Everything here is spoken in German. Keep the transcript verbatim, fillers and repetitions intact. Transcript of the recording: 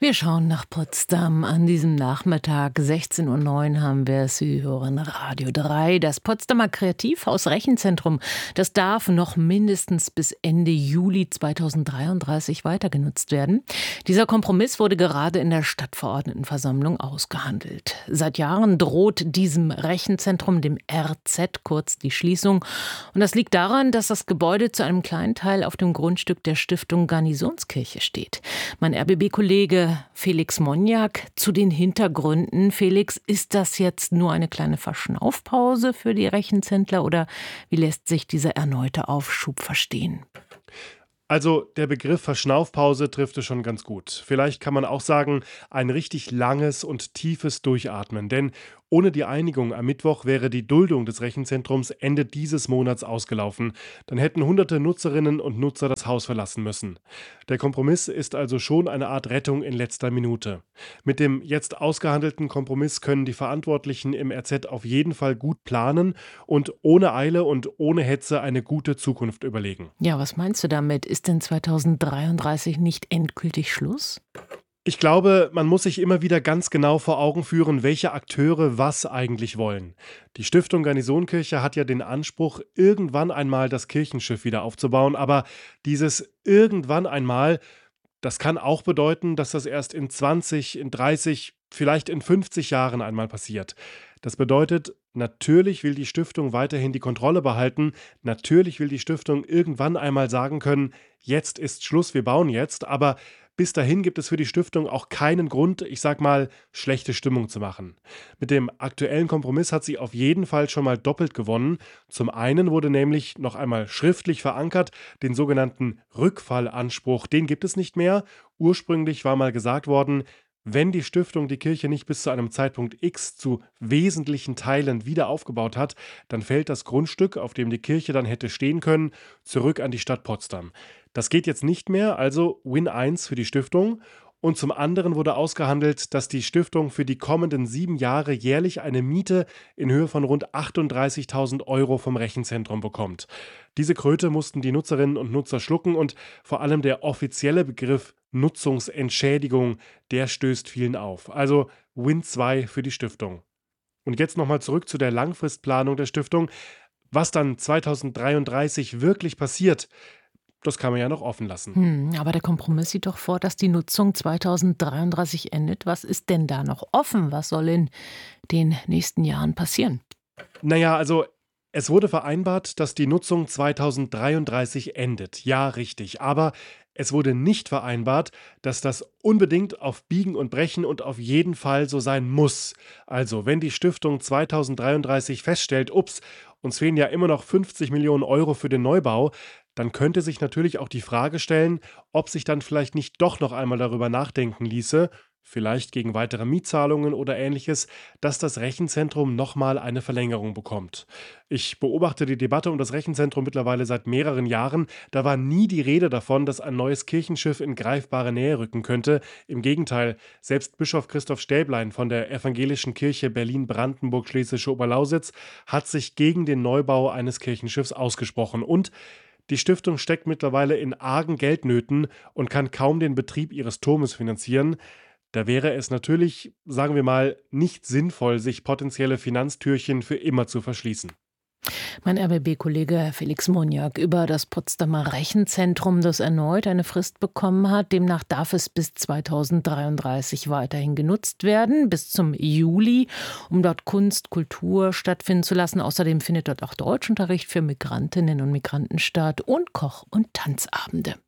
Wir schauen nach Potsdam an diesem Nachmittag. sechzehn Uhr neun haben wir es. Sie hören Radio drei. Das Potsdamer Kreativhaus Rechenzentrum, das darf noch mindestens bis Ende Juli zweitausenddreiunddreißig weiter genutzt werden. Dieser Kompromiss wurde gerade in der Stadtverordnetenversammlung ausgehandelt. Seit Jahren droht diesem Rechenzentrum, dem R Z, kurz die Schließung. Und das liegt daran, dass das Gebäude zu einem kleinen Teil auf dem Grundstück der Stiftung Garnisonskirche steht. Mein R B B-Kollege Felix Moniak zu den Hintergründen. Felix, ist das jetzt nur eine kleine Verschnaufpause für die Rechenzentler oder wie lässt sich dieser erneute Aufschub verstehen? Also der Begriff Verschnaufpause trifft es schon ganz gut. Vielleicht kann man auch sagen, ein richtig langes und tiefes Durchatmen. Denn ohne die Einigung am Mittwoch wäre die Duldung des Rechenzentrums Ende dieses Monats ausgelaufen. Dann hätten hunderte Nutzerinnen und Nutzer das Haus verlassen müssen. Der Kompromiss ist also schon eine Art Rettung in letzter Minute. Mit dem jetzt ausgehandelten Kompromiss können die Verantwortlichen im R Z auf jeden Fall gut planen und ohne Eile und ohne Hetze eine gute Zukunft überlegen. Ja, was meinst du damit? Ist denn zweitausenddreiunddreißig nicht endgültig Schluss? Ich glaube, man muss sich immer wieder ganz genau vor Augen führen, welche Akteure was eigentlich wollen. Die Stiftung Garnisonkirche hat ja den Anspruch, irgendwann einmal das Kirchenschiff wieder aufzubauen, aber dieses irgendwann einmal, das kann auch bedeuten, dass das erst in zwanzig, in dreißig, vielleicht in fünfzig Jahren einmal passiert. Das bedeutet, natürlich will die Stiftung weiterhin die Kontrolle behalten, natürlich will die Stiftung irgendwann einmal sagen können, jetzt ist Schluss, wir bauen jetzt, aber bis dahin gibt es für die Stiftung auch keinen Grund, ich sag mal, schlechte Stimmung zu machen. Mit dem aktuellen Kompromiss hat sie auf jeden Fall schon mal doppelt gewonnen. Zum einen wurde nämlich noch einmal schriftlich verankert, den sogenannten Rückfallanspruch, den gibt es nicht mehr. Ursprünglich war mal gesagt worden, wenn die Stiftung die Kirche nicht bis zu einem Zeitpunkt X zu wesentlichen Teilen wieder aufgebaut hat, dann fällt das Grundstück, auf dem die Kirche dann hätte stehen können, zurück an die Stadt Potsdam. Das geht jetzt nicht mehr, also Win eins für die Stiftung. Und zum anderen wurde ausgehandelt, dass die Stiftung für die kommenden sieben Jahre jährlich eine Miete in Höhe von rund achtunddreißigtausend Euro vom Rechenzentrum bekommt. Diese Kröte mussten die Nutzerinnen und Nutzer schlucken und vor allem der offizielle Begriff Nutzungsentschädigung, der stößt vielen auf. Also Win zwei für die Stiftung. Und jetzt nochmal zurück zu der Langfristplanung der Stiftung. Was dann zweitausenddreiunddreißig wirklich passiert, das kann man ja noch offen lassen. Hm, aber der Kompromiss sieht doch vor, dass die Nutzung zweitausenddreiunddreißig endet. Was ist denn da noch offen? Was soll in den nächsten Jahren passieren? Naja, also es wurde vereinbart, dass die Nutzung zweitausenddreiunddreißig endet. Ja, richtig. Aber es wurde nicht vereinbart, dass das unbedingt auf Biegen und Brechen und auf jeden Fall so sein muss. Also, wenn die Stiftung zweitausenddreiunddreißig feststellt, ups, uns fehlen ja immer noch fünfzig Millionen Euro für den Neubau, dann könnte sich natürlich auch die Frage stellen, ob sich dann vielleicht nicht doch noch einmal darüber nachdenken ließe, vielleicht gegen weitere Mietzahlungen oder ähnliches, dass das Rechenzentrum nochmal eine Verlängerung bekommt. Ich beobachte die Debatte um das Rechenzentrum mittlerweile seit mehreren Jahren. Da war nie die Rede davon, dass ein neues Kirchenschiff in greifbare Nähe rücken könnte. Im Gegenteil, selbst Bischof Christoph Stäblein von der Evangelischen Kirche Berlin-Brandenburg-Schlesische Oberlausitz hat sich gegen den Neubau eines Kirchenschiffs ausgesprochen. Und die Stiftung steckt mittlerweile in argen Geldnöten und kann kaum den Betrieb ihres Turmes finanzieren. Da wäre es natürlich, sagen wir mal, nicht sinnvoll, sich potenzielle Finanztürchen für immer zu verschließen. Mein R B B-Kollege Felix Moniak über das Potsdamer Rechenzentrum, das erneut eine Frist bekommen hat. Demnach darf es bis zweitausenddreiunddreißig weiterhin genutzt werden, bis zum Juli, um dort Kunst, Kultur stattfinden zu lassen. Außerdem findet dort auch Deutschunterricht für Migrantinnen und Migranten statt und Koch- und Tanzabende.